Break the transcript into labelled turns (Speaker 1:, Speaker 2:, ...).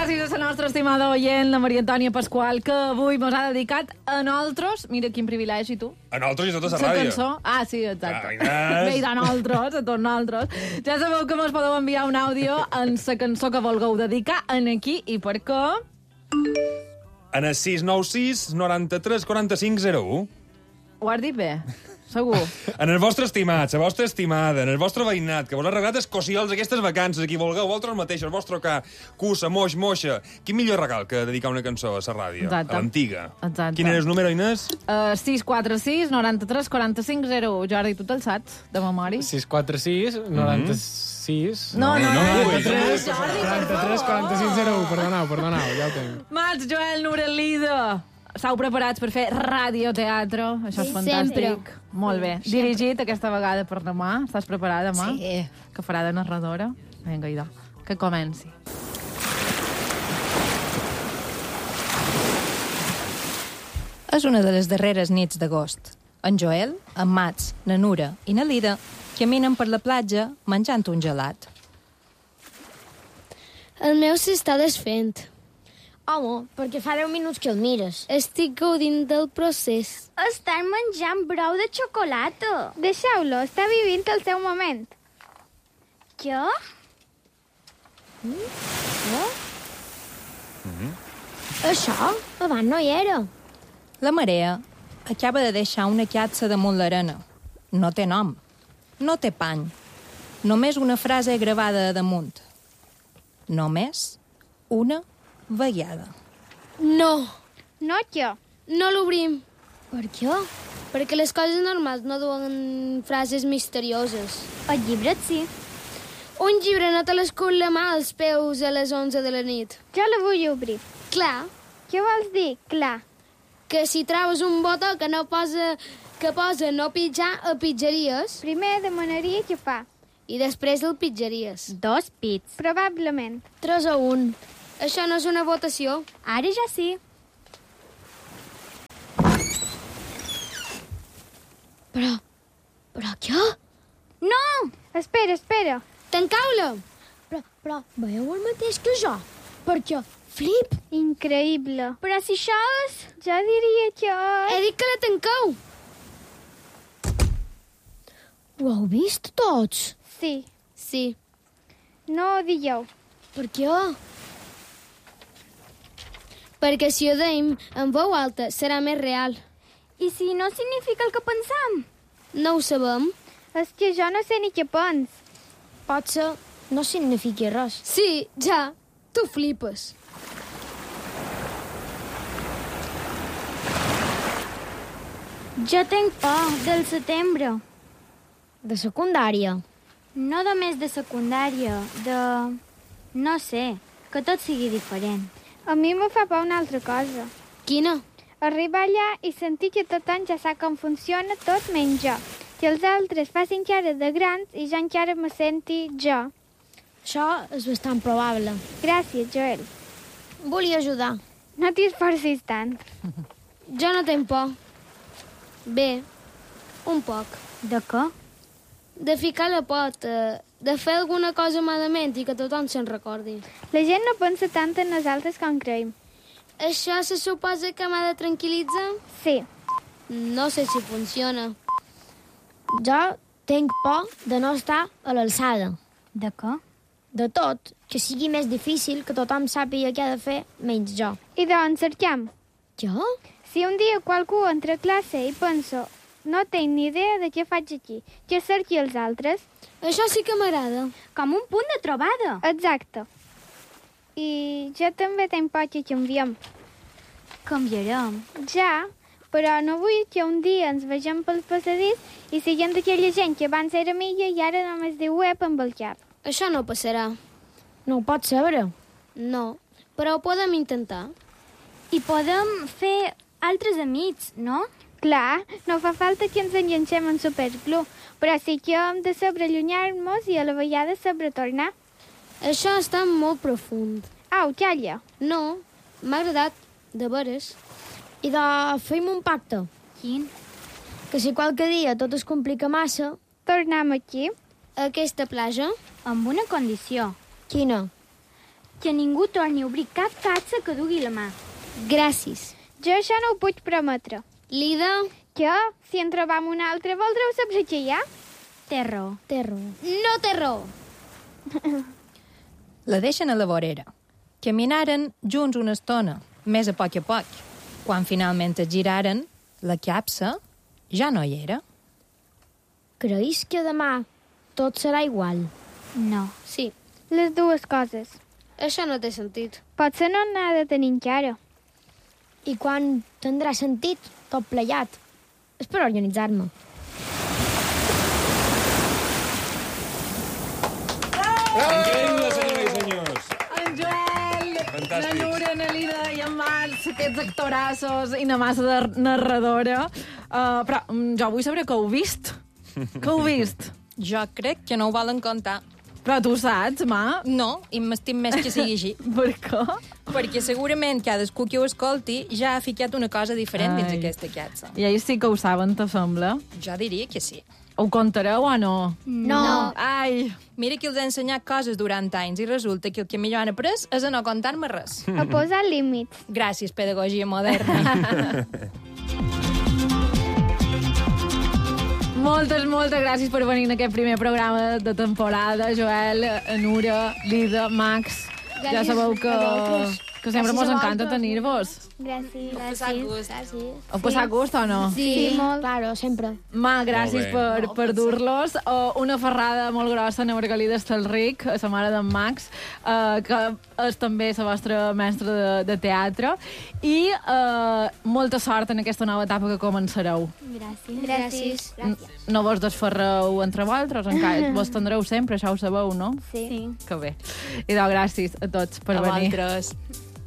Speaker 1: gràcies a la nostra estimada oient, la Maria Antònia Pasqual, que avui mos ha dedicat a nosaltres. Mira, quin privilegi, tu.
Speaker 2: A nosaltres i a tota la
Speaker 1: La
Speaker 2: ràdio.
Speaker 1: cançó. Ah, sí, exacte.
Speaker 2: Caines.
Speaker 1: Bé, i de nosaltres, a tots nosaltres. Ja sabeu que mos podeu enviar un àudio en la cançó que vulgueu dedicar en aquí i per què.
Speaker 2: En el 696 93 45 01.
Speaker 1: Ho has dit bé, segur.
Speaker 2: En el vostre estimat, la vostra estimada, en el vostre veïnat, que vos ha regalat escociols aquestes vacances, a qui vulgueu, vosaltres mateix, el vostre ca, cussa, moixa... Quin millor regal que dedicar una cançó a la ràdio?
Speaker 1: Exacte.
Speaker 2: A l'antiga.
Speaker 1: Exacte.
Speaker 2: Quin era el número, Inés?
Speaker 1: 646 93 45 01. Jordi, tu te'l saps, de memòria?
Speaker 3: 646 96...
Speaker 1: No,
Speaker 3: 43
Speaker 1: Jordi, per
Speaker 3: 43
Speaker 1: favor.
Speaker 3: 45 01. Perdoneu, ja ho tenc.
Speaker 1: Mats, Joel, Núria Lida. Estàu preparats per fer radioteatre? Això és
Speaker 4: Sí,
Speaker 1: fantàstic.
Speaker 4: sempre.
Speaker 1: Molt bé. Dirigit aquesta vegada per demà. Estàs preparada, demà?
Speaker 4: Sí.
Speaker 1: Que farà de narradora? Vinga, idò. Que comenci.
Speaker 4: És una de les darreres nits d'agost. En Joel, en Mats, na Nura i na Lida caminen per la platja menjant un gelat.
Speaker 5: El meu s'està desfent.
Speaker 6: Home, perquè fa 10 minuts que el mires.
Speaker 5: Estic gaudint del procés.
Speaker 7: Estan menjant brou de xocolata. Deixeu-lo, està vivint el seu moment. Jo?
Speaker 6: Això abans no hi era.
Speaker 4: La marea acaba de deixar una chiatza damunt l'arena. No té nom, no té pany, només una frase gravada a damunt. Només una vegada.
Speaker 5: No,
Speaker 7: No jo.
Speaker 5: no l'obrim.
Speaker 6: Per què?
Speaker 5: Perquè les coses normals no duen frases misterioses.
Speaker 7: El llibre sí.
Speaker 5: Un llibre no te l'escull la mà als peus a les 11 de la nit.
Speaker 7: Jo la vull obrir.
Speaker 5: Clar,
Speaker 7: Què vols dir? Clar.
Speaker 5: que si trobes un botó que posa no pitjar, el pitjaries.
Speaker 7: Primer demanaria què fa.
Speaker 5: I després el pitjaries.
Speaker 7: 2 pits. Probablement.
Speaker 5: 3-1. Això no és una votació.
Speaker 7: Ara ja sí.
Speaker 6: Però què?
Speaker 7: No! Espera.
Speaker 5: Tancau-la!
Speaker 6: Però veieu el mateix que jo? Perquè flip.
Speaker 7: Increïble. Però si això és... Jo diria que...
Speaker 5: He dit que la tanqueu.
Speaker 6: Ho heu vist tots?
Speaker 7: Sí.
Speaker 5: Sí.
Speaker 7: No ho digueu.
Speaker 6: Per què?
Speaker 5: Perquè si ho deim en veu alta serà més real.
Speaker 7: I si no significa el que pensam?
Speaker 5: No ho sabem.
Speaker 7: És que jo no sé ni què pens.
Speaker 6: Potser no significa res.
Speaker 5: Sí, ja. Tu flipes.
Speaker 7: Jo tenc por del setembre.
Speaker 6: De secundària.
Speaker 7: No només de secundària, de... No sé, que tot sigui diferent. A mi me fa por una altra cosa.
Speaker 5: Quina?
Speaker 7: Arribar allà i sentir que tothom ja sap com funciona tot menys jo. Que els altres facin cara de grans i jo encara me senti jo.
Speaker 6: Això és bastant probable.
Speaker 7: Gràcies, Joel.
Speaker 6: Volia ajudar.
Speaker 7: No t'hi esforcis tant.
Speaker 5: Jo no tenc por. Bé, un poc.
Speaker 7: De què?
Speaker 5: De ficar la pota, de fer alguna cosa malament i que tothom se'n recordi.
Speaker 7: La gent no pensa tant en nosaltres com creiem.
Speaker 5: Això se suposa que m'ha de tranquil·litzar?
Speaker 7: Sí.
Speaker 5: No sé si funciona.
Speaker 6: Jo tinc por de no estar a l'alçada.
Speaker 7: De què?
Speaker 6: De tot, que sigui més difícil que tothom sàpiga què ha de fer, menys jo.
Speaker 7: I d'on cercam?
Speaker 6: Jo?
Speaker 7: Si un dia qualcú entra a classe i penso no tinc ni idea de què faig aquí, que cerqui els altres...
Speaker 5: Això sí que m'agrada.
Speaker 7: Com un punt de trobada. Exacte. I jo també tinc por que canviem. Canviarem. Ja, però no vull que un dia ens vegem pel passadís i siguem d'aquella gent que abans era amiga i ara només diu web amb el cap.
Speaker 5: Això no passarà.
Speaker 6: No ho pots saber.
Speaker 5: No, però ho podem intentar.
Speaker 7: I podem fer altres amics, no? Clar, no fa falta que ens enganxem en superglue, però sí que hem de saber allunyar-nos i a la vegada saber tornar.
Speaker 5: Això està molt profund.
Speaker 7: Au, calla.
Speaker 5: No, m'ha agradat, de veres.
Speaker 6: I fem un pacte.
Speaker 7: Quin?
Speaker 6: Que si qualque dia tot es complica massa...
Speaker 7: Tornem aquí.
Speaker 5: A aquesta platja?
Speaker 7: Amb una condició.
Speaker 6: Quina?
Speaker 7: Que ningú torni a obrir cap capsa que dugui la mà.
Speaker 5: Gràcies.
Speaker 7: Jo això no ho puc prometre.
Speaker 5: Lida?
Speaker 7: Que, si en trobam una altra, voldreu saber què hi ha?
Speaker 6: Té raó.
Speaker 5: Té raó. No té raó.
Speaker 4: La deixen a la vorera. Caminaren junts una estona, més a poc. Quan finalment es giraren, la capsa ja no hi era.
Speaker 5: Creus que demà tot serà igual?
Speaker 7: No.
Speaker 5: Sí.
Speaker 7: Les dues coses.
Speaker 5: Això no té sentit.
Speaker 7: Potser no n'ha de tenir encara.
Speaker 5: I quan tindrà sentit tot plegat? És per organitzar-me.
Speaker 2: Increïble, senyores i senyors.
Speaker 1: En Joel,
Speaker 2: Fantàstic.
Speaker 1: la Núria, na Lida i en Marc, aquests actorassos i na massa de narradora. Però jo vull saber que heu vist. Que heu vist?
Speaker 4: Jo crec que no ho volen contar.
Speaker 1: Però tu saps, ma?
Speaker 4: No, i m'estim més que sigui així.
Speaker 1: Per què?
Speaker 4: Perquè segurament cadascú que ho escolti ja ha ficat una cosa diferent dins
Speaker 1: Ai.
Speaker 4: aquesta capsa.
Speaker 1: I ells sí que ho saben, te sembla?
Speaker 4: Jo diria que sí.
Speaker 1: Ho contareu o no?
Speaker 5: No.
Speaker 1: Ai,
Speaker 4: Mira que els he ensenyat coses durant anys i resulta que el que millor han après és a no contar-me res.
Speaker 7: A posar límits.
Speaker 4: Gràcies, pedagogia moderna.
Speaker 1: moltes gràcies per venir en aquest primer programa de temporada, Joel, Nura, Lida, Max. Ja sabeu que sempre mos encanta tenir-vos.
Speaker 7: Gràcies.
Speaker 5: Gràcies.
Speaker 1: Heu passat gust o no?
Speaker 5: Sí,
Speaker 7: molt.
Speaker 5: claro, sempre.
Speaker 1: Ma, gràcies
Speaker 2: Molt bé.
Speaker 1: per dur-los. Una ferrada molt grossa a Margalida Estelric, a la mare d'en Max, que és també la vostra mestra de teatre. I molta sort en aquesta nova etapa que començareu.
Speaker 7: Gràcies.
Speaker 1: No vos desferreu entre vosaltres, encara vos tindreu sempre, això ho sabeu, no?
Speaker 7: Sí.
Speaker 1: Que bé. I doncs gràcies a tots per
Speaker 4: A
Speaker 1: venir.
Speaker 4: vosaltres.